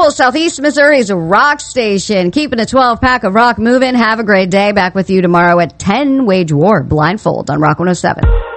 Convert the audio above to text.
cool. Southeast Missouri's rock station. Keeping a 12-pack of rock moving. Have a great day. Back with you tomorrow at 10. Wage War Blindfold on Rock 107.